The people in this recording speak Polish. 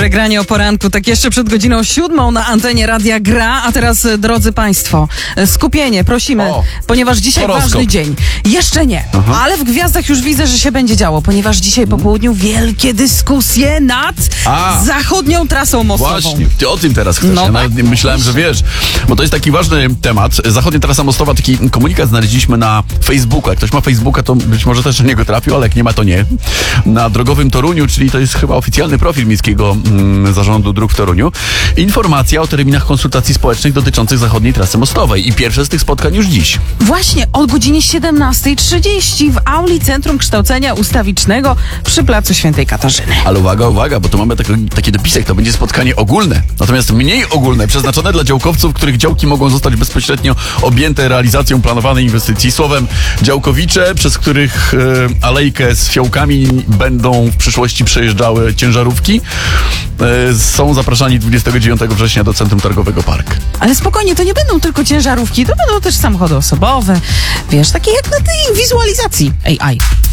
Granie o poranku, tak jeszcze przed godziną 7 na antenie Radia Gra. A teraz, drodzy Państwo, skupienie, prosimy, ponieważ dzisiaj ważny dzień. Jeszcze nie, ale w gwiazdach już widzę, że się będzie działo, ponieważ dzisiaj po południu wielkie dyskusje nad zachodnią trasą mostową. Właśnie, ty o tym teraz chcesz. Ja nawet myślałem, że wiesz, bo to jest taki ważny temat. Zachodnia trasa mostowa, taki komunikat znaleźliśmy na Facebooku. Jak ktoś ma Facebooka, to być może też do niego trafił, ale jak nie ma, to nie. Na Drogowym Toruniu, czyli to jest chyba oficjalny profil Miejskiego Zarządu Dróg w Toruniu. Informacja o terminach konsultacji społecznych dotyczących zachodniej trasy mostowej. I pierwsze z tych spotkań już dziś. Właśnie o godzinie 17:30 w auli Centrum Kształcenia Ustawicznego przy Placu Świętej Katarzyny. Ale uwaga, bo tu mamy taki dopisek, to będzie spotkanie ogólne. Natomiast mniej ogólne, przeznaczone dla działkowców, których działki mogą zostać bezpośrednio objęte realizacją planowanej inwestycji. Słowem, działkowicze, przez których alejkę z fiołkami będą w przyszłości przejeżdżały ciężarówki, są zapraszani 29 września do Centrum Targowego Park. Ale spokojnie, to nie będą tylko ciężarówki, to będą też samochody osobowe. Wiesz, takie jak na tej wizualizacji AI.